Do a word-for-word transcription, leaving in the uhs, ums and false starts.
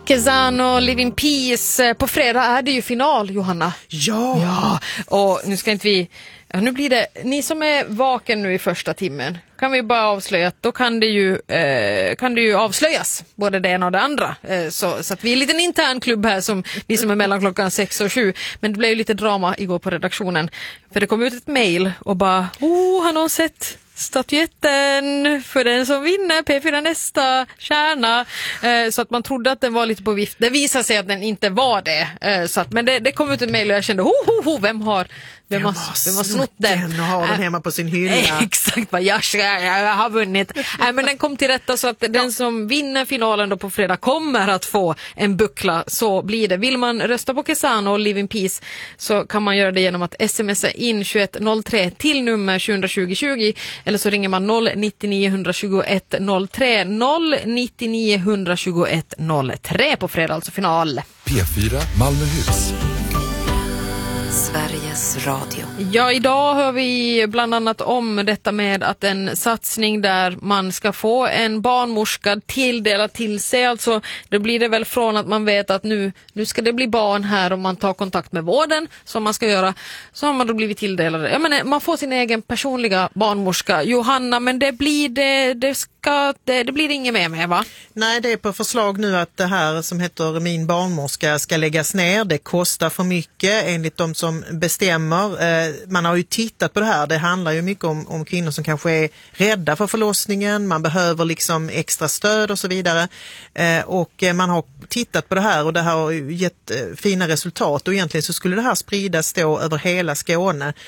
Kezan och Live in Peace. På fredag är det ju final, Johanna. Ja! Ja, och nu ska inte vi... Ja, nu blir det... Ni som är vaken nu i första timmen, kan vi bara avslöja att då kan det ju, eh, kan det ju avslöjas både det ena och det andra. Eh, så, så att vi är en liten intern klubb här, som vi som är mellan klockan sex och sju. Men det blev ju lite drama igår på redaktionen. För det kom ut ett mejl och bara, oh, har någon sett statyetten för den som vinner P fyra nästa stjärna, eh, så att man trodde att den var lite på vift. Det visade sig att den inte var det, eh, så att, men det, det kom ut ett mejl och jag kände, ho, ho, ho, vem har vem har, vem har snott den och har den äh, hemma på sin hylla. Exakt, vad jag, jag har vunnit. äh, men den kom till rätta, så att ja. Den som vinner finalen då på fredag kommer att få en buckla. Så blir det. Vill man rösta på Kezan och Live in Peace så kan man göra det genom att smsa in tjugoett noll tre till nummer tjugohundratjugo tjugo, eller så ringer man noll nio nio ett två ett noll tre noll nio nio ett två ett noll tre på fredag, alltså final. P fyra Malmöhus. Sveriges Radio. Ja, idag hör vi bland annat om detta med att en satsning där man ska få en barnmorska tilldelad till sig. Alltså, då blir det väl från att man vet att nu, nu ska det bli barn här och man tar kontakt med vården som man ska göra. Så har man då blivit tilldelad. Jag menar, man får sin egen personliga barnmorska, Johanna, men det blir det, det ska, det, det blir inget mer med, va? Nej, det är på förslag nu att det här som heter Min barnmorska ska läggas ner. Det kostar för mycket enligt de som bestämmer. Man har ju tittat på det här. Det handlar ju mycket om, om kvinnor som kanske är rädda för förlossningen. Man behöver liksom extra stöd och så vidare. Och man har tittat på det här och det har gett fina resultat. Och egentligen så skulle det här spridas då över hela Skåne.